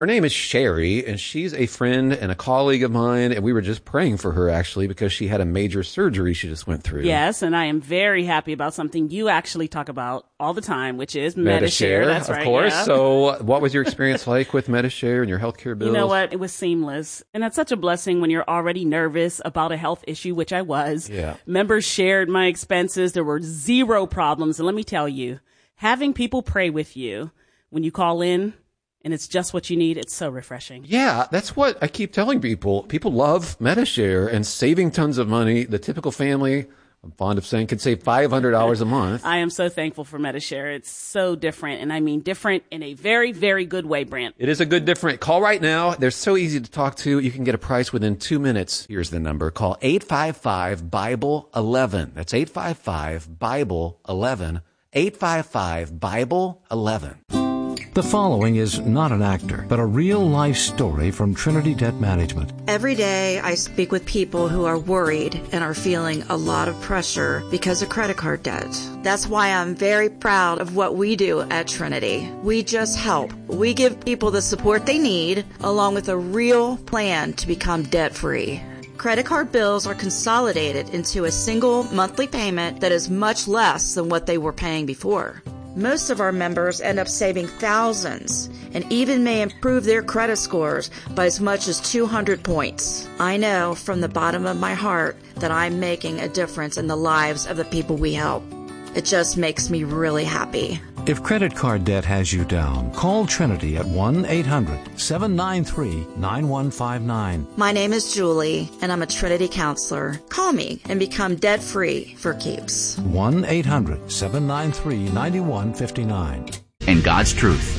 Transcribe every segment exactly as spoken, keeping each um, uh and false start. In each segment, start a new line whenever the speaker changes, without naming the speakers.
Her name is Sherry, and she's a friend and a colleague of mine, and we were just praying for her, actually, because she had a major surgery she just went through.
Yes, and I am very happy about something you actually talk about all the time, which is
Medi-Share.
Medi-Share. That's
of
right,
course.
yeah.
So what was your experience like with Medi-Share and your healthcare bills?
You know what? It was seamless. And that's such a blessing when you're already nervous about a health issue, which I was.
Yeah.
Members shared my expenses. There were zero problems. And let me tell you, having people pray with you when you call in, and it's just what you need, it's so refreshing.
Yeah, that's what I keep telling people. People love Medi-Share and saving tons of money. The typical family, I'm fond of saying, could save five hundred dollars a month.
I am so thankful for Medi-Share. It's so different, and I mean different in a very, very good way, Brent.
It is a good different. Call right now. They're so easy to talk to. You can get a price within two minutes. Here's the number. Call eight five five, Bible eleven. That's eight five five, Bible eleven. eight five five, Bible eleven.
The following is not an actor, but a real-life story from Trinity Debt Management.
Every day I speak with people who are worried and are feeling a lot of pressure because of credit card debt. That's why I'm very proud of what we do at Trinity. We just help. We give people the support they need, along with a real plan to become debt-free. Credit card bills are consolidated into a single monthly payment that is much less than what they were paying before. Most of our members end up saving thousands and even may improve their credit scores by as much as two hundred points. I know from the bottom of my heart that I'm making a difference in the lives of the people we help. It just makes me really happy.
If credit card debt has you down, call Trinity at one eight hundred, seven nine three, nine one five nine.
My name is Julie, and I'm a Trinity counselor. Call me and become debt-free for keeps.
one eight hundred, seven nine three, nine one five nine.
And God's truth.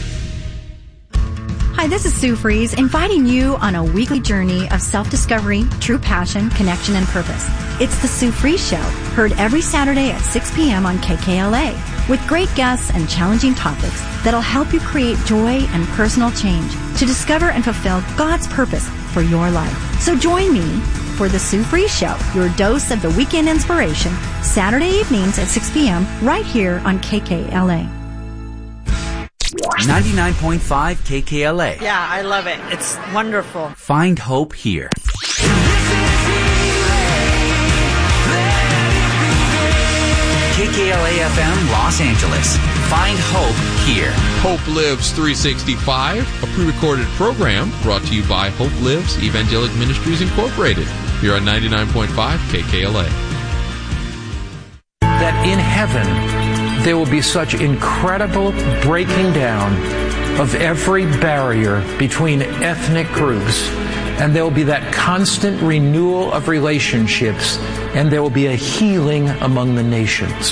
Hi, this is Sue Fries, inviting you on a weekly journey of self-discovery, true passion, connection, and purpose. It's the Sue Fries Show, heard every Saturday at six p.m. on K K L A, with great guests and challenging topics that'll help you create joy and personal change to discover and fulfill God's purpose for your life. So join me for the Sue Fries Show, your dose of the weekend inspiration, Saturday evenings at six p.m. right here on K K L A.
ninety-nine point five K K L A.
Yeah, I love it. It's wonderful.
Find hope here. K K L A F M, Los Angeles. Find hope here.
Hope Lives three sixty-five, a pre-recorded program brought to you by Hope Lives Evangelic Ministries Incorporated. Here on ninety-nine point five K K L A.
That in heaven, there will be such incredible breaking down of every barrier between ethnic groups, and there will be that constant renewal of relationships, and there will be a healing among the nations.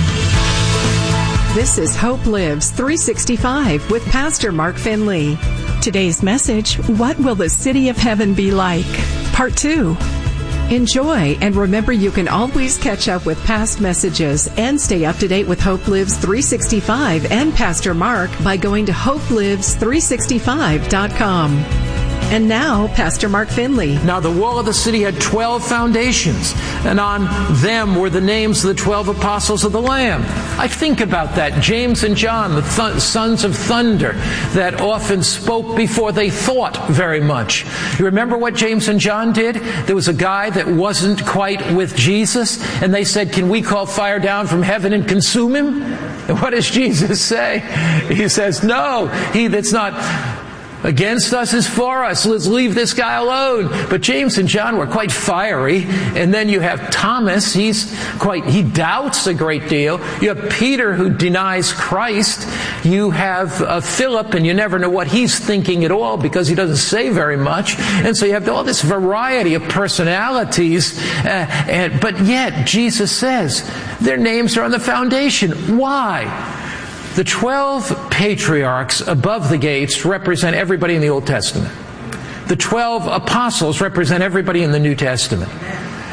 This is Hope Lives three sixty-five with Pastor Mark Finley. Today's message, What Will the City of Heaven Be Like? Part two. Enjoy, and remember you can always catch up with past messages and stay up to date with Hope Lives three sixty-five and Pastor Mark by going to hope lives three sixty-five dot com. And now, Pastor Mark Finley.
Now, the wall of the city had twelve foundations, and on them were the names of the twelve apostles of the Lamb. I think about that. James and John, the th- sons of thunder, that often spoke before they thought very much. You remember what James and John did? There was a guy that wasn't quite with Jesus, and they said, "Can we call fire down from heaven and consume him?" And what does Jesus say? He says, "No, he that's not against us is for us. Let's leave this guy alone." But James and John were quite fiery. And then you have Thomas. He's quite, he doubts a great deal. You have Peter, who denies Christ. You have uh, Philip, and you never know what he's thinking at all because he doesn't say very much. And so you have all this variety of personalities. Uh, and, but yet, Jesus says, their names are on the foundation. Why? The twelve patriarchs above the gates represent everybody in the Old Testament. The twelve apostles represent everybody in the New Testament.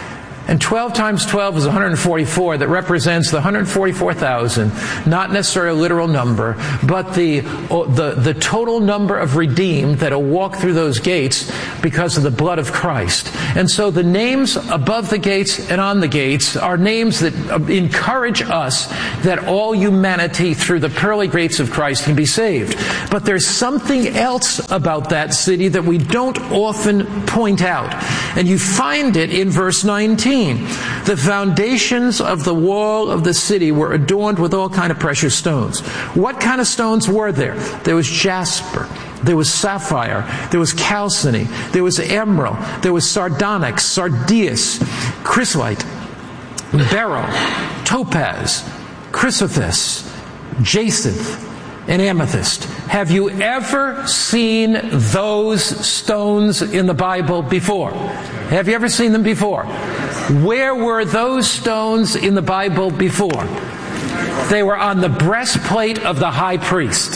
And twelve times twelve is one hundred forty-four. That represents the one hundred forty-four thousand, not necessarily a literal number, but the, the, the total number of redeemed that will walk through those gates because of the blood of Christ. And so the names above the gates and on the gates are names that encourage us that all humanity through the pearly gates of Christ can be saved. But there's something else about that city that we don't often point out. And you find it in verse nineteen. The foundations of the wall of the city were adorned with all kind of precious stones. What kind of stones were there? There was jasper. There was sapphire. There was chalcedony. There was emerald. There was sardonyx, sardius, chrysolite, beryl, topaz, chrysoprase, jacinth, and amethyst. Have you ever seen those stones in the Bible before? Have you ever seen them before? Where were those stones in the Bible before? They were on the breastplate of the high priest.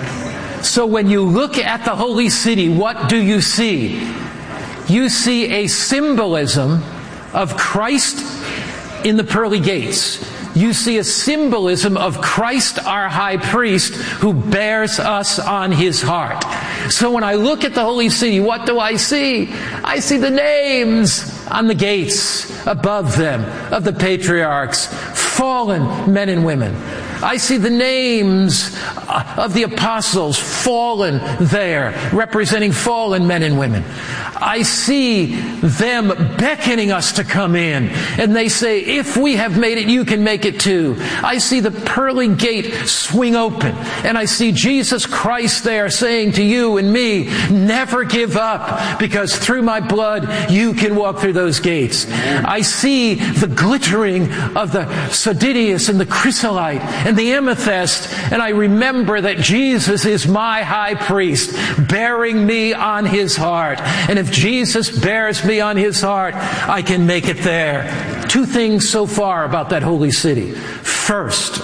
So when you look at the holy city, what do you see? You see a symbolism of Christ in the pearly gates. You see a symbolism of Christ, our high priest, who bears us on his heart. So when I look at the holy city, what do I see? I see the names on the gates above them of the patriarchs, fallen men and women. I see the names of the apostles fallen there, representing fallen men and women. I see them beckoning us to come in. And they say, if we have made it, you can make it too. I see the pearly gate swing open. And I see Jesus Christ there saying to you and me, never give up, because through my blood, you can walk through those gates. I see the glittering of the sardius and the chrysolite and the amethyst. And I remember that Jesus is my high priest, bearing me on his heart. And if Jesus bears me on his heart, I can make it there. Two things so far about that holy city. First,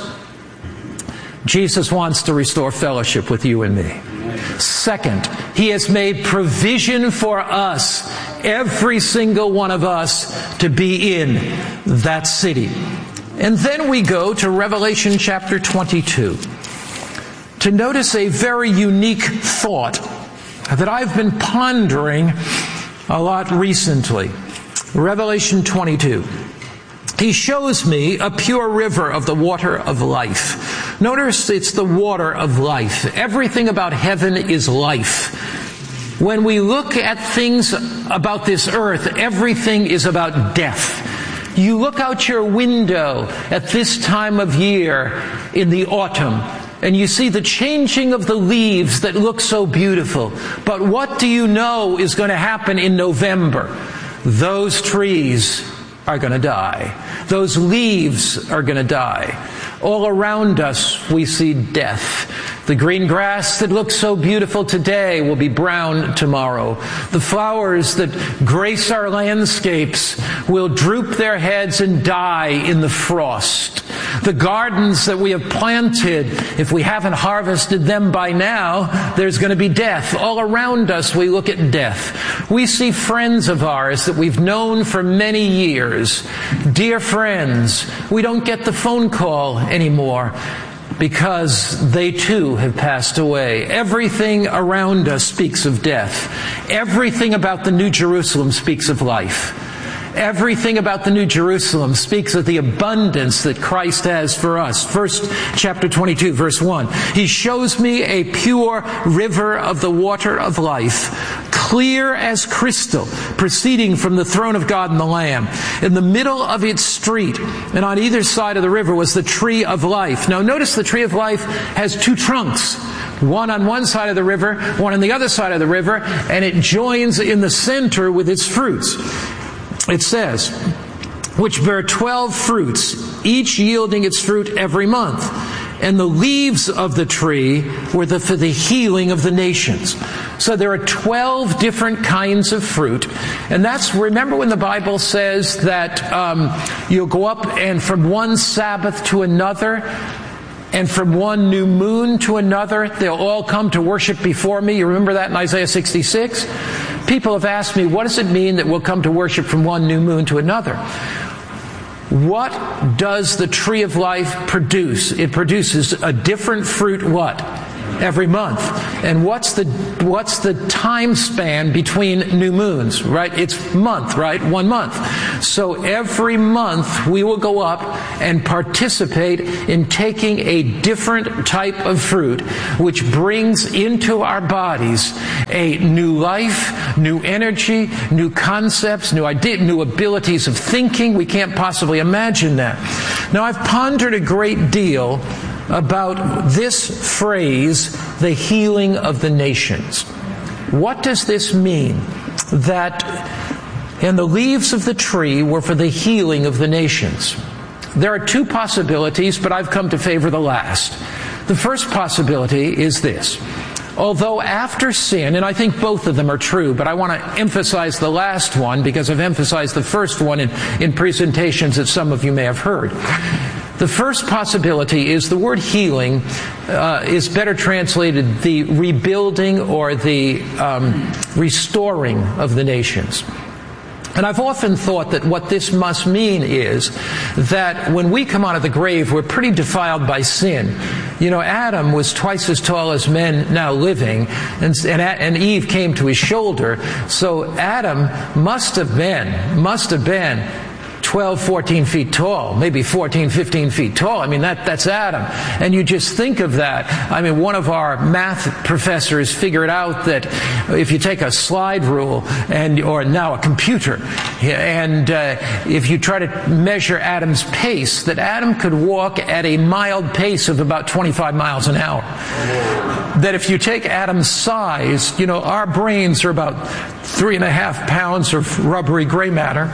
Jesus wants to restore fellowship with you and me. Second, he has made provision for us, every single one of us, to be in that city. And then we go to Revelation chapter twenty-two to notice a very unique thought that I've been pondering a lot recently. Revelation twenty-two. He shows me a pure river of the water of life. Notice it's the water of life. Everything about heaven is life. When we look at things about this earth, everything is about death. You look out your window at this time of year in the autumn, and you see the changing of the leaves that look so beautiful. But what do you know is going to happen in November? Those trees are going to die. Those leaves are going to die. All around us we see death. The green grass that looks so beautiful today will be brown tomorrow. The flowers that grace our landscapes will droop their heads and die in the frost. The gardens that we have planted, if we haven't harvested them by now, there's going to be death. All around us we look at death. We see friends of ours that we've known for many years. Dear friends, we don't get the phone call anymore, because they too have passed away. Everything around us speaks of death. Everything about the New Jerusalem speaks of life. Everything about the New Jerusalem speaks of the abundance that Christ has for us. First, chapter twenty-two, verse one. He shows me a pure river of the water of life, clear as crystal, proceeding from the throne of God and the Lamb. In the middle of its street, and on either side of the river, was the tree of life. Now notice the tree of life has two trunks. One on one side of the river, one on the other side of the river, and it joins in the center with its fruits. It says, which bear twelve fruits, each yielding its fruit every month. And the leaves of the tree were the, for the healing of the nations. So there are twelve different kinds of fruit. And that's, remember when the Bible says that um, you'll go up and from one Sabbath to another, and from one new moon to another, they'll all come to worship before me. You remember that in Isaiah sixty-six? People have asked me, what does it mean that we'll come to worship from one new moon to another? What does the tree of life produce? It produces a different fruit what? Every month. And what's the what's the time span between new moons, right? It's month, right? One month. So every month we will go up and participate in taking a different type of fruit, which brings into our bodies a new life, new energy, new concepts, new idea, new abilities of thinking. We can't possibly imagine that. Now, I've pondered a great deal about this phrase, the healing of the nations. What does this mean? That, and the leaves of the tree were for the healing of the nations. There are two possibilities, but I've come to favor the last. The first possibility is this. Although after sin, and I think both of them are true, but I want to emphasize the last one because I've emphasized the first one in, in presentations that some of you may have heard. The first possibility is the word healing uh, is better translated the rebuilding or the um, restoring of the nations. And I've often thought that what this must mean is that when we come out of the grave, we're pretty defiled by sin. You know, Adam was twice as tall as men now living, and, and, and Eve came to his shoulder. So Adam must have been, must have been twelve, fourteen feet tall, maybe fourteen, fifteen feet tall. I mean, that, that's Adam. And you just think of that. I mean, one of our math professors figured out that if you take a slide rule and, or now a computer, and uh, if you try to measure Adam's pace, that Adam could walk at a mild pace of about twenty-five miles an hour. That if you take Adam's size, you know, our brains are about three and a half pounds of rubbery gray matter.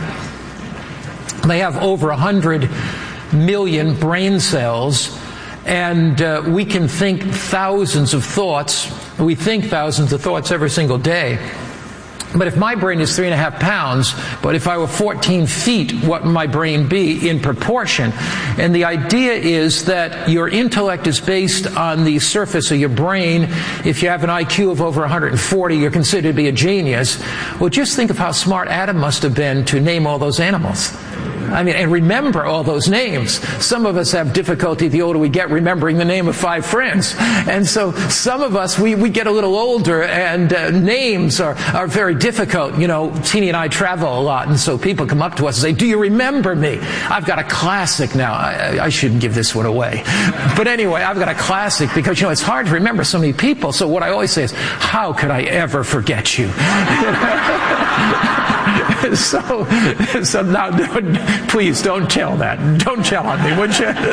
They have over a hundred million brain cells, and uh, we can think thousands of thoughts. We think thousands of thoughts every single day. But if my brain is three and a half pounds, but if I were fourteen feet, what would my brain be in proportion? And the idea is that your intellect is based on the surface of your brain. If you have an I Q of over one hundred forty, you're considered to be a genius. Well, just think of how smart Adam must have been to name all those animals. I mean, and remember all those names. Some of us have difficulty the older we get remembering the name of five friends. And so some of us, we, we get a little older, and uh, names are, are very difficult. You know, Teenie and I travel a lot, and so people come up to us and say, do you remember me? I've got a classic now. I, I shouldn't give this one away. But anyway, I've got a classic because, you know, it's hard to remember so many people. So what I always say is, how could I ever forget you? So, so now, please don't tell that. Don't tell on me, would you?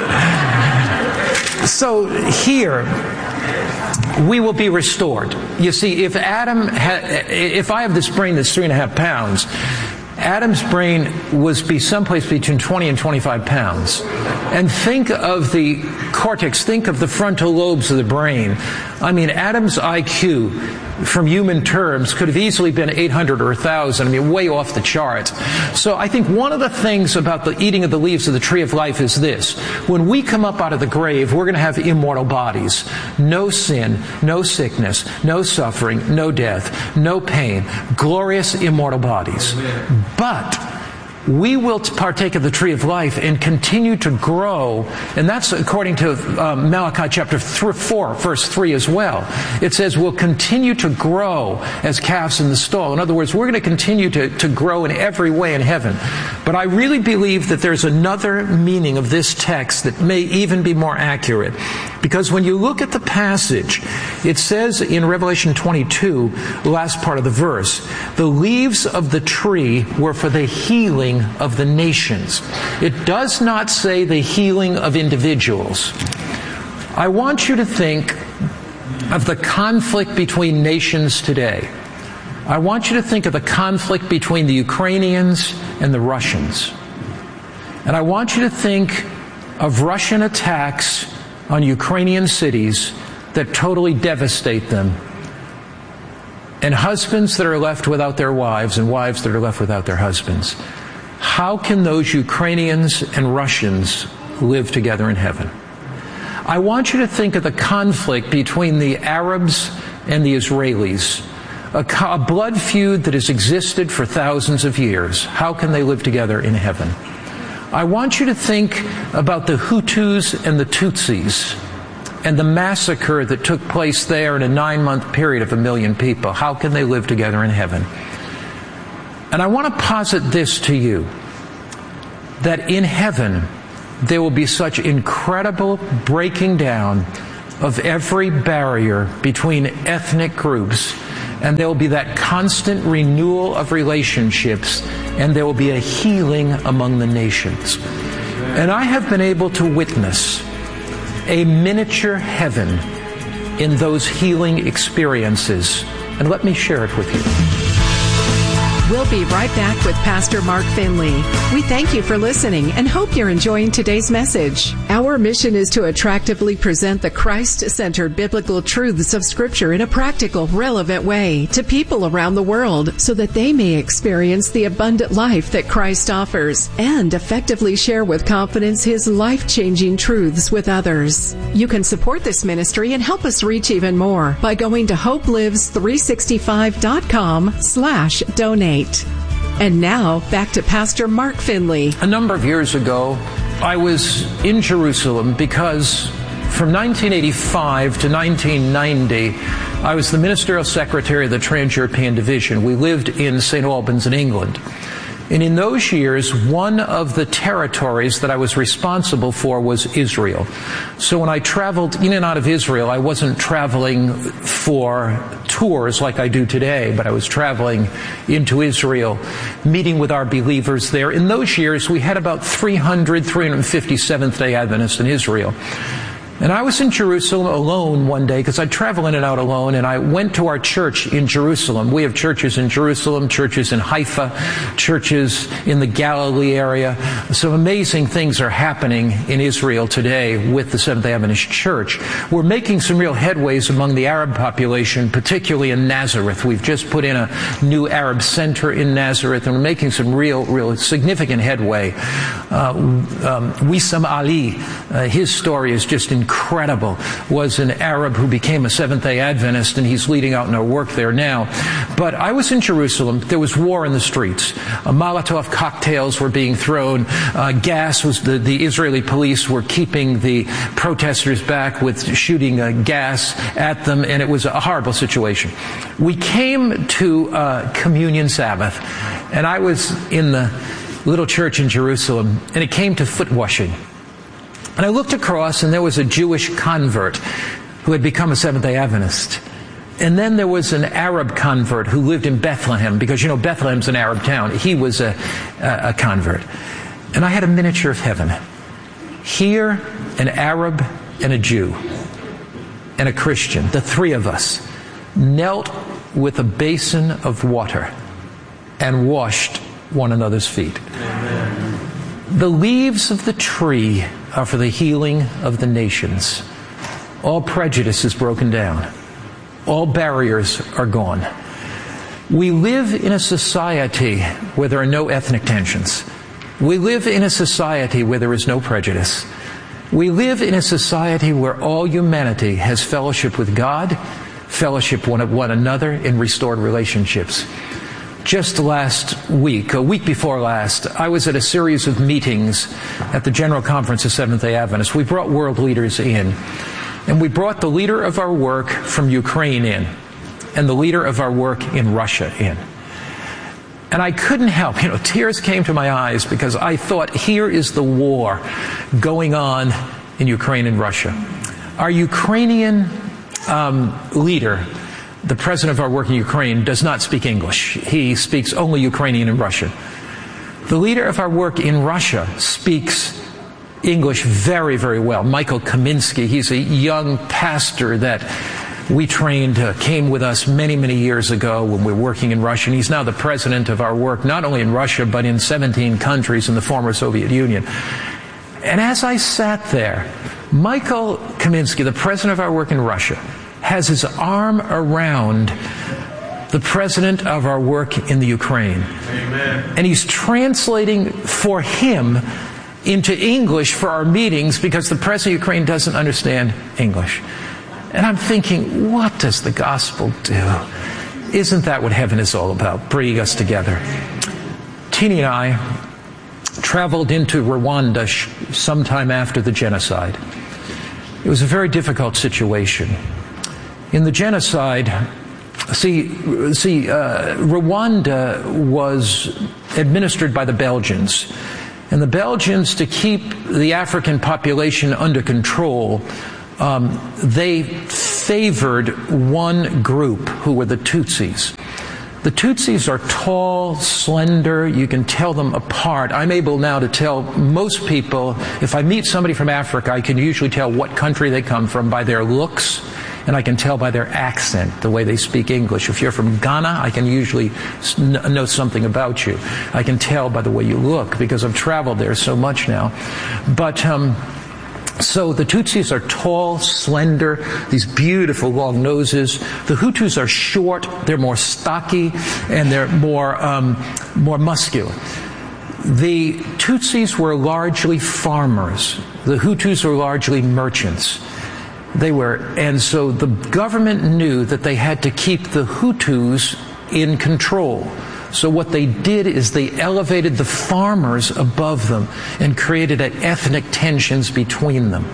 So here, we will be restored. You see, if Adam, ha- if I have this brain that's three and a half pounds, Adam's brain was be someplace between twenty and twenty-five pounds. And think of the cortex, think of the frontal lobes of the brain. I mean, Adam's I Q, from human terms, could have easily been eight hundred or one thousand. I mean, way off the charts. So I think one of the things about the eating of the leaves of the tree of life is this. When we come up out of the grave, we're going to have immortal bodies. No sin, no sickness, no suffering, no death, no pain. Glorious immortal bodies. But we will partake of the tree of life and continue to grow. And that's according to um, Malachi chapter four, verse three as well. It says we'll continue to grow as calves in the stall. In other words, we're going to continue to, to grow in every way in heaven. But I really believe that there's another meaning of this text that may even be more accurate. Because when you look at the passage, it says in Revelation twenty-two, the last part of the verse, the leaves of the tree were for the healing of the nations. It does not say the healing of individuals. I want you to think of the conflict between nations today. I want you to think of the conflict between the Ukrainians and the Russians. And I want you to think of Russian attacks on Ukrainian cities that totally devastate them. And husbands that are left without their wives and wives that are left without their husbands. How can those Ukrainians and Russians live together in heaven? I want you to think of the conflict between the Arabs and the Israelis. A, a blood feud that has existed for thousands of years. How can they live together in heaven? I want you to think about the Hutus and the Tutsis and the massacre that took place there in a nine-month period of a million people. How can they live together in heaven? And I want to posit this to you, that in heaven there will be such incredible breaking down of every barrier between ethnic groups, and there will be that constant renewal of relationships, and there will be a healing among the nations. And I have been able to witness a miniature heaven in those healing experiences. And let me share it with you.
We'll be right back with Pastor Mark Finley. We thank you for listening and hope you're enjoying today's message. Our mission is to attractively present the Christ-centered biblical truths of Scripture in a practical, relevant way to people around the world so that they may experience the abundant life that Christ offers and effectively share with confidence His life-changing truths with others. You can support this ministry and help us reach even more by going to hope lives three sixty-five dot com slash donate. And now, back to Pastor Mark Finley.
A number of years ago, I was in Jerusalem because from nineteen eighty-five to nineteen ninety, I was the Ministerial Secretary of the Trans-European Division. We lived in Saint Albans in England. And in those years, one of the territories that I was responsible for was Israel. So when I traveled in and out of Israel, I wasn't traveling for tours like I do today, but I was traveling into Israel, meeting with our believers there. In those years, we had about three hundred, three hundred fifty Seventh-day Adventists in Israel. And I was in Jerusalem alone one day, because I travel in and out alone, and I went to our church in Jerusalem. We have churches in Jerusalem, churches in Haifa, churches in the Galilee area. Some amazing things are happening in Israel today with the Seventh-day Adventist Church. We're making some real headways among the Arab population, particularly in Nazareth. We've just put in a new Arab center in Nazareth, and we're making some real, real significant headway. Uh, um, Wissam Ali, uh, his story is just incredible. Incredible, was an Arab who became a Seventh-day Adventist, and he's leading out in our work there now. But I was in Jerusalem. There was war in the streets. Uh, Molotov cocktails were being thrown. Uh, gas was, the, the Israeli police were keeping the protesters back with shooting uh, gas at them, and it was a horrible situation. We came to uh, Communion Sabbath, and I was in the little church in Jerusalem, and it came to foot washing. And I looked across, and there was a Jewish convert who had become a Seventh-day Adventist. And then there was an Arab convert who lived in Bethlehem, because, you know, Bethlehem's an Arab town. He was a, a, a convert. And I had a miniature of heaven. Here, an Arab and a Jew and a Christian, the three of us, knelt with a basin of water and washed one another's feet. Amen. The leaves of the tree are for the healing of the nations. All prejudice is broken down. All barriers are gone. We live in a society where there are no ethnic tensions. We live in a society where there is no prejudice. We live in a society where all humanity has fellowship with God, fellowship with one another in restored relationships. Just last week, a week before last, I was at a series of meetings at the General Conference of Seventh-day Adventists. We brought world leaders in, and we brought the leader of our work from Ukraine in, and the leader of our work in Russia in. And I couldn't help, you know, tears came to my eyes, because I thought, here is the war going on in Ukraine and Russia. Our Ukrainian um, leader, the president of our work in Ukraine, does not speak English. He speaks only Ukrainian and Russian. The leader of our work in Russia speaks English very, very well. Michael Kaminsky, he's a young pastor that we trained, uh, came with us many, many years ago when we were working in Russia. And he's now the president of our work, not only in Russia, but in seventeen countries in the former Soviet Union. And as I sat there, Michael Kaminsky, the president of our work in Russia, has his arm around the president of our work in the Ukraine. Amen. And he's translating for him into English for our meetings, because the president of Ukraine doesn't understand English. And I'm thinking, what does the gospel do? Isn't that what heaven is all about, bringing us together? Teeny and I traveled into Rwanda sh- sometime after the genocide. It was a very difficult situation. In the genocide, see, see, uh, Rwanda was administered by the Belgians. And the Belgians, to keep the African population under control, um, they favored one group, who were the Tutsis. The Tutsis are tall, slender. You can tell them apart. I'm able now to tell most people, if I meet somebody from Africa, I can usually tell what country they come from by their looks, and I can tell by their accent, the way they speak English. If you're from Ghana, I can usually know something about you. I can tell by the way you look, because I've traveled there so much now. But um, so the Tutsis are tall, slender, these beautiful long noses. The Hutus are short, they're more stocky, and they're more um, more muscular. The Tutsis were largely farmers. The Hutus were largely merchants. They were, and so the government knew that they had to keep the Hutus in control. So what they did is they elevated the farmers above them and created ethnic tensions between them.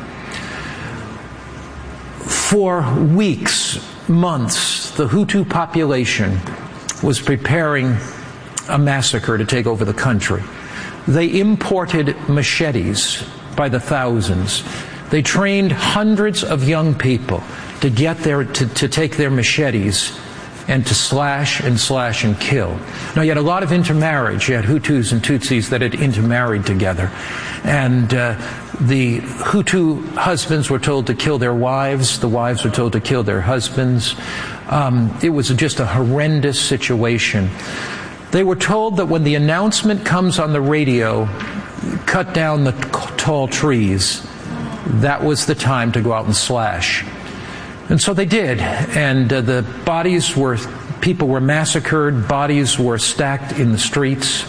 For weeks, months, the Hutu population was preparing a massacre to take over the country. They imported machetes by the thousands. They trained hundreds of young people to get there, to, to take their machetes and to slash and slash and kill. Now, you had a lot of intermarriage. You had Hutus and Tutsis that had intermarried together. And uh, the Hutu husbands were told to kill their wives. The wives were told to kill their husbands. Um, it was just a horrendous situation. They were told that when the announcement comes on the radio, cut down the tall trees, that was the time to go out and slash. And so they did. And uh, the bodies were, people were massacred, bodies were stacked in the streets.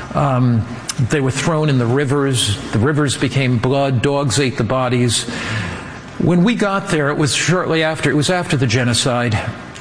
Um, they were thrown in the rivers. The rivers became blood. Dogs ate the bodies. When we got there, it was shortly after, it was after the genocide.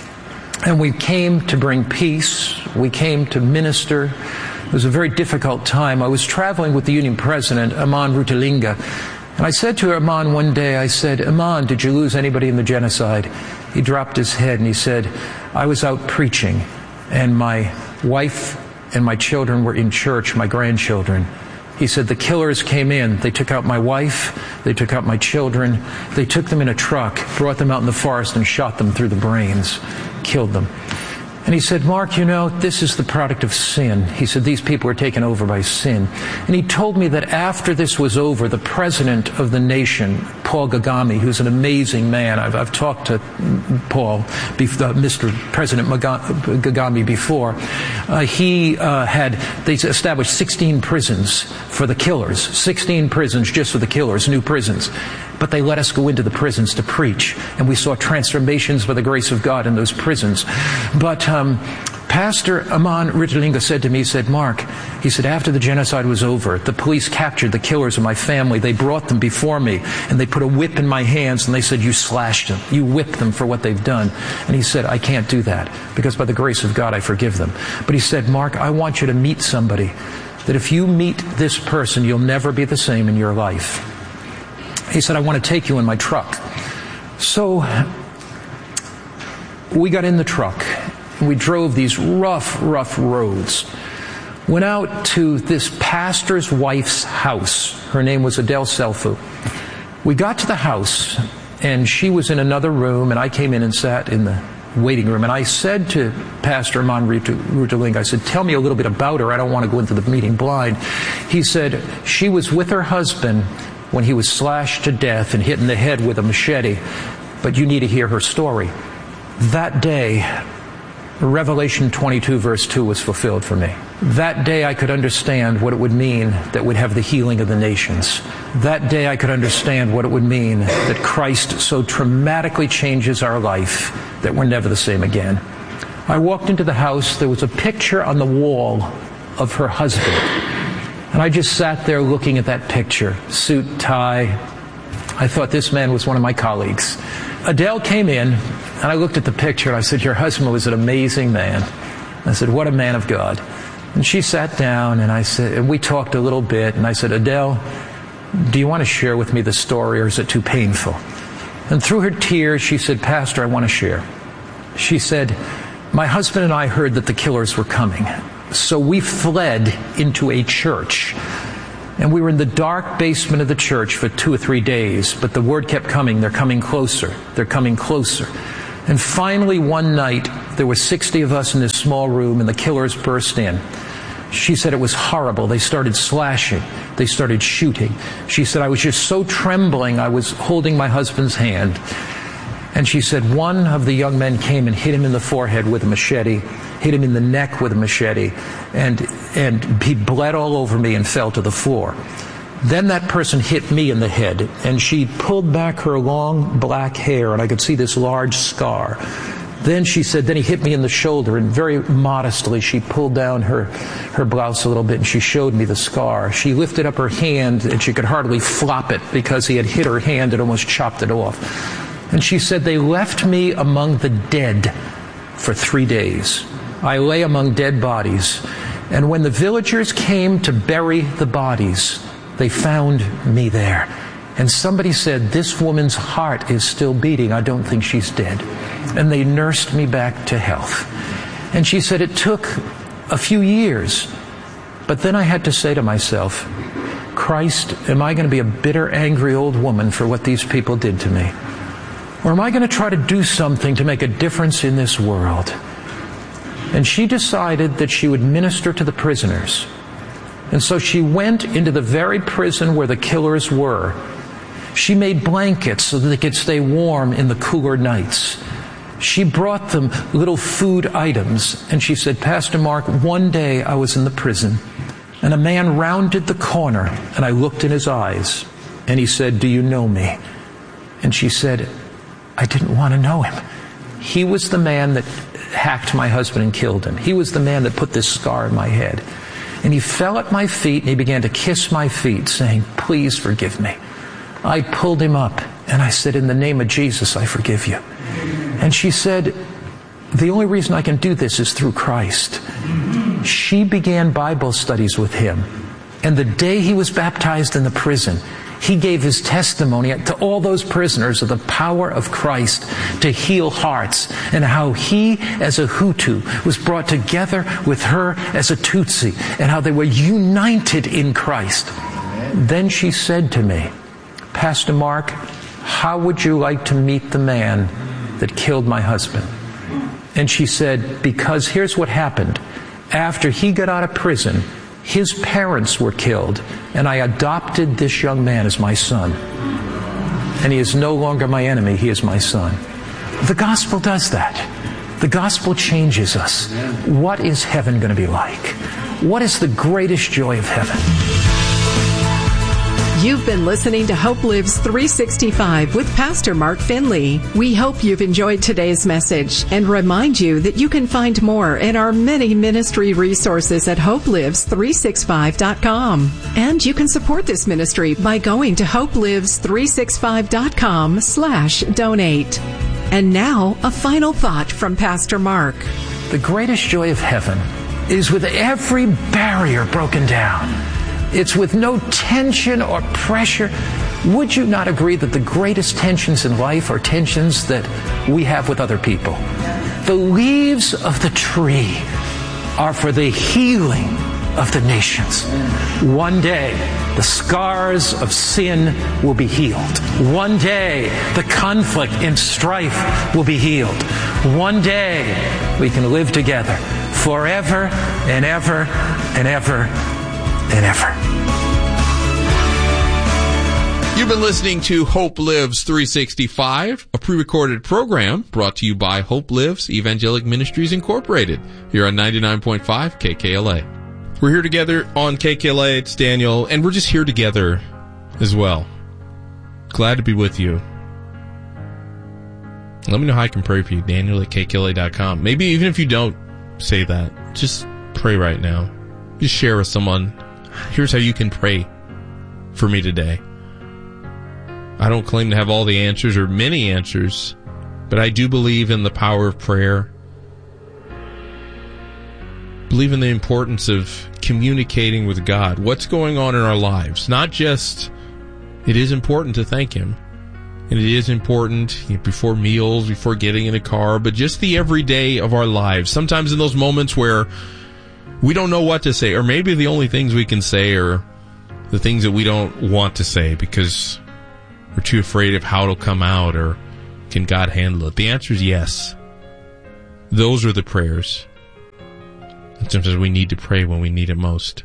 And we came to bring peace. We came to minister. It was a very difficult time. I was traveling with the Union President, Aman Rutalinga. And I said to Aman one day, I said, Aman, did you lose anybody in the genocide? He dropped his head and he said, I was out preaching, and my wife and my children were in church, my grandchildren. He said, the killers came in. They took out my wife. They took out my children. They took them in a truck, brought them out in the forest, and shot them through the brains, killed them. And he said, Mark, you know, this is the product of sin. He said, these people were taken over by sin. And he told me that after this was over, the president of the nation, Paul Kagame, who's an amazing man, I've, I've talked to Paul, uh, Mister President Kagame before, uh, he uh, had, they established sixteen prisons for the killers, sixteen prisons just for the killers, new prisons. But they let us go into the prisons to preach, and we saw transformations by the grace of God in those prisons. But um, Pastor Aman Rutalinga said to me, he said, Mark, he said, after the genocide was over, the police captured the killers of my family. They brought them before me, and they put a whip in my hands, and they said, you slashed them. You whipped them for what they've done. And he said, I can't do that, because by the grace of God, I forgive them. But he said, Mark, I want you to meet somebody, that if you meet this person, you'll never be the same in your life. He said, I want to take you in my truck. So we got in the truck, and we drove these rough, rough roads. Went out to this pastor's wife's house. Her name was Adele Selfu. We got to the house, and she was in another room, and I came in and sat in the waiting room. And I said to Pastor Aman Rutalinga, I said, tell me a little bit about her. I don't want to go into the meeting blind. He said, she was with her husband when he was slashed to death and hit in the head with a machete, but you need to hear her story. That day, Revelation twenty-two verse two was fulfilled for me. That day I could understand what it would mean that we'd have the healing of the nations. That day I could understand what it would mean that Christ so dramatically changes our life that we're never the same again. I walked into the house, there was a picture on the wall of her husband. And I just sat there looking at that picture, suit, tie. I thought this man was one of my colleagues. Adele came in, and I looked at the picture, and I said, your husband was an amazing man. I said, what a man of God. And she sat down, and I said, and we talked a little bit, and I said, Adele, do you want to share with me the story, or is it too painful? And through her tears, she said, Pastor, I want to share. She said, my husband and I heard that the killers were coming. So we fled into a church. And we were in the dark basement of the church for two or three days. But the word kept coming. They're coming closer. They're coming closer. And finally, one night, there were sixty of us in this small room, and the killers burst in. She said it was horrible. They started slashing. They started shooting. She said, I was just so trembling, I was holding my husband's hand. And she said, one of the young men came and hit him in the forehead with a machete, hit him in the neck with a machete, and, and he bled all over me and fell to the floor. Then that person hit me in the head, and she pulled back her long black hair, and I could see this large scar. Then she said, then he hit me in the shoulder, and very modestly she pulled down her, her blouse a little bit, and she showed me the scar. She lifted up her hand, and she could hardly flop it because he had hit her hand and almost chopped it off. And she said, they left me among the dead for three days. I lay among dead bodies. And when the villagers came to bury the bodies, they found me there. And somebody said, this woman's heart is still beating. I don't think she's dead. And they nursed me back to health. And she said, it took a few years. But then I had to say to myself, Christ, am I going to be a bitter, angry old woman for what these people did to me? Or am I going to try to do something to make a difference in this world? And she decided that she would minister to the prisoners. And so she went into the very prison where the killers were. She made blankets so that they could stay warm in the cooler nights. She brought them little food items. And she said, Pastor Mark, one day I was in the prison, and a man rounded the corner, and I looked in his eyes, and he said, do you know me? And she said, I didn't want to know him. He was the man that hacked my husband and killed him. He was the man that put this scar in my head. And he fell at my feet, and he began to kiss my feet, saying, please forgive me. I pulled him up, and I said, in the name of Jesus, I forgive you. And she said, the only reason I can do this is through Christ. She began Bible studies with him. And the day he was baptized in the prison, he gave his testimony to all those prisoners of the power of Christ to heal hearts, and how he, as a Hutu, was brought together with her as a Tutsi, and how they were united in Christ. Then she said to me, Pastor Mark, how would you like to meet the man that killed my husband? And she said, because here's what happened. After he got out of prison, his parents were killed, and I adopted this young man as my son. And he is no longer my enemy, he is my son. The gospel does that. The gospel changes us. What is heaven going to be like? What is the greatest joy of heaven?
You've been listening to Hope Lives three sixty-five with Pastor Mark Finley. We hope you've enjoyed today's message and remind you that you can find more in our many ministry resources at hope lives three sixty-five dot com. And you can support this ministry by going to hope lives three sixty-five dot com slash donate. And now, a final thought from Pastor Mark.
The greatest joy of heaven is with every barrier broken down. It's with no tension or pressure. Would you not agree that the greatest tensions in life are tensions that we have with other people? The leaves of the tree are for the healing of the nations. One day, the scars of sin will be healed. One day, the conflict and strife will be healed. One day, we can live together forever and ever and ever and ever.
You've been listening to Hope Lives three sixty-five, a pre-recorded program brought to you by Hope Lives Evangelic Ministries Incorporated, here on ninety-nine point five K K L A. We're here together on K K L A. It's Daniel, and we're just here together as well. Glad to be with you. Let me know how I can pray for you, Daniel at K K L A dot com. Maybe even if you don't say that, just pray right now. Just share with someone. Here's how you can pray for me today. I don't claim to have all the answers or many answers, but I do believe in the power of prayer. believe in the importance of communicating with God. What's going on in our lives? Not just, it is important to thank Him. And it is important you know, before meals, before getting in a car, but just the everyday of our lives. Sometimes in those moments where we don't know what to say, or maybe the only things we can say are the things that we don't want to say because we're too afraid of how it'll come out, or can God handle it? The answer is yes. Those are the prayers. And sometimes we need to pray when we need it most.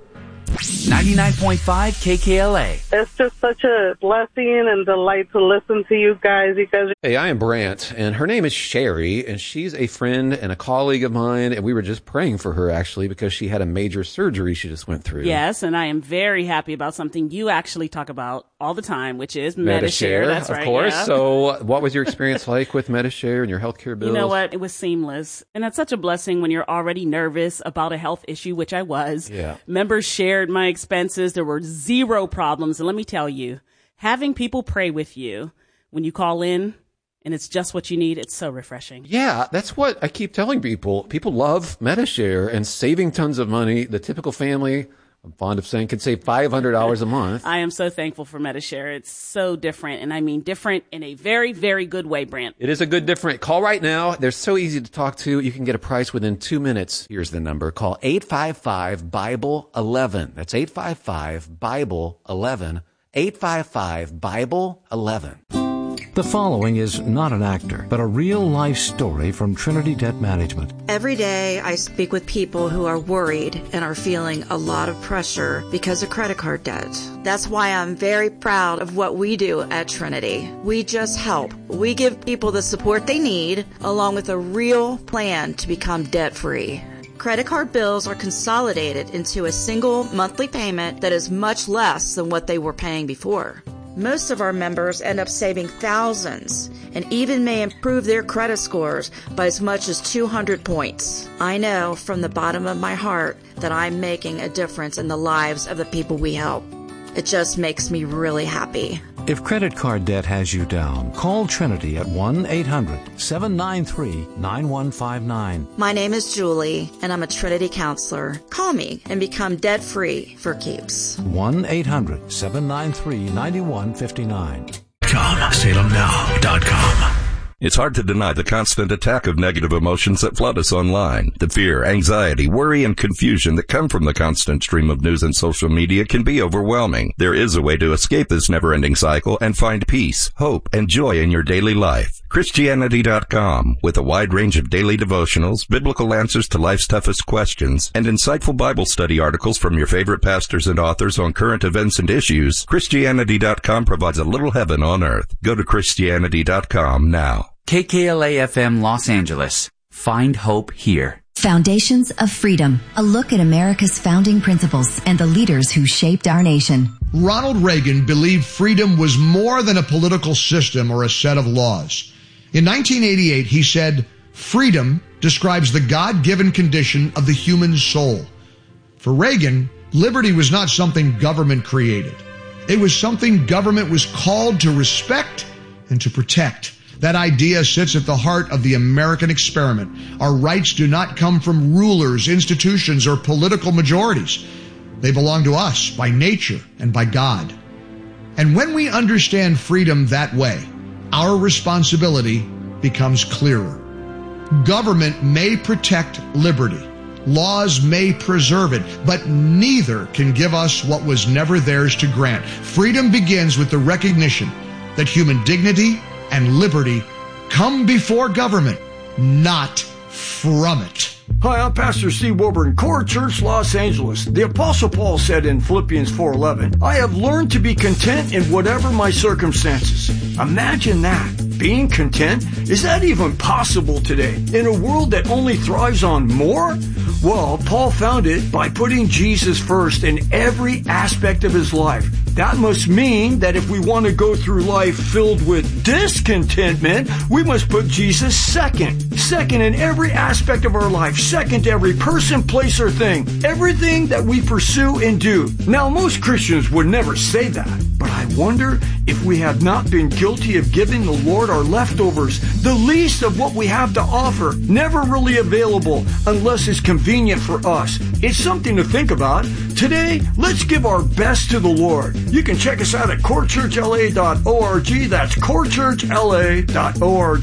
ninety-nine point five K K L A.
It's just such a blessing and delight to listen to you guys. You guys.
Hey, I am Brant, and her name is Sherry, and she's a friend and a colleague of mine, and we were just praying for her, actually, because she had a major surgery she just went through.
Yes, and I am very happy about something you actually talk about all the time, which is
Metashare.
Metashare. That's
of
right,
course.
yeah.
So what was your experience like with Metashare and your healthcare bills?
You know what? It was seamless. And that's such a blessing when you're already nervous about a health issue, which I was.
Yeah.
Members shared my expenses. There were zero problems. And let me tell you, having people pray with you when you call in and it's just what you need, it's so refreshing.
Yeah, that's what I keep telling people. People love Metashare and saving tons of money. The typical family, I'm fond of saying, can save five hundred dollars a month.
I am so thankful for Metashare. It's so different, and I mean different in a very, very good way, Brant.
It is a good different. Call right now. They're so easy to talk to. You can get a price within two minutes. Here's the number. Call eight five five, Bible eleven. That's eight five five, Bible eleven. eight five five, Bible eleven.
The following is not an actor, but a real-life story from Trinity Debt Management.
Every day I speak with people who are worried and are feeling a lot of pressure because of credit card debt. That's why I'm very proud of what we do at Trinity. We just help. We give people the support they need, along with a real plan to become debt-free. Credit card bills are consolidated into a single monthly payment that is much less than what they were paying before. Most of our members end up saving thousands and even may improve their credit scores by as much as two hundred points. I know from the bottom of my heart that I'm making a difference in the lives of the people we help. It just makes me really happy.
If credit card debt has you down, call Trinity at one eight hundred, seven nine three, nine one five nine.
My name is Julie, and I'm a Trinity counselor. Call me and become debt-free for keeps.
one eight hundred, seven nine three, nine one five nine.
Salem Now dot com. It's hard to deny the constant attack of negative emotions that flood us online. The fear, anxiety, worry, and confusion that come from the constant stream of news and social media can be overwhelming. There is a way to escape this never-ending cycle and find peace, hope, and joy in your daily life. Christianity dot com, with a wide range of daily devotionals, biblical answers to life's toughest questions, and insightful Bible study articles from your favorite pastors and authors on current events and issues, Christianity dot com provides a little heaven on earth. Go to Christianity dot com now.
K K L A F M Los Angeles. Find hope here.
Foundations of Freedom, a look at America's founding principles and the leaders who shaped our nation.
Ronald Reagan believed freedom was more than a political system or a set of laws. In nineteen eighty-eight, he said, "Freedom describes the God-given condition of the human soul." For Reagan, liberty was not something government created. It was something government was called to respect and to protect. That idea sits at the heart of the American experiment. Our rights do not come from rulers, institutions, or political majorities. They belong to us by nature and by God. And when we understand freedom that way, our responsibility becomes clearer. Government may protect liberty. Laws may preserve it, but neither can give us what was never theirs to grant. Freedom begins with the recognition that human dignity and liberty come before government, not from it.
Hi, I'm Pastor Steve Wilburn, Core Church, Los Angeles. The Apostle Paul said in Philippians four eleven, "I have learned to be content in whatever my circumstances." Imagine that. Being content? Is that even possible today? In a world that only thrives on more? Well, Paul found it by putting Jesus first in every aspect of his life. That must mean that if we want to go through life filled with discontentment, we must put Jesus second. Second in every aspect of our life. Second to every person, place, or thing. Everything that we pursue and do. Now, most Christians would never say that, but I I wonder if we have not been guilty of giving the Lord our leftovers, the least of what we have to offer, never really available unless it's convenient for us. It's something to think about. Today, let's give our best to the Lord. You can check us out at core church l a dot org. That's core church l a dot org.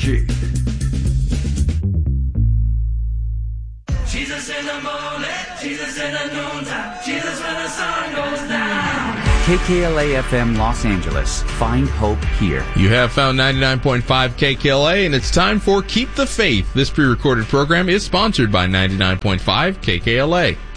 Jesus in the morning, Jesus in the noontime, Jesus when the sun goes down.
K K L A F M Los Angeles. Find hope here.
You have found ninety-nine point five K K L A, and it's time for Keep the Faith. This pre-recorded program is sponsored by ninety-nine point five K K L A.